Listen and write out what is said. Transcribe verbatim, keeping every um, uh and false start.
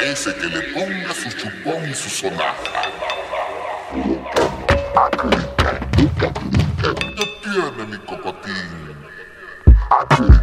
Ese que le ponga su chupón y su sonata. Ya tiene mi cocotín.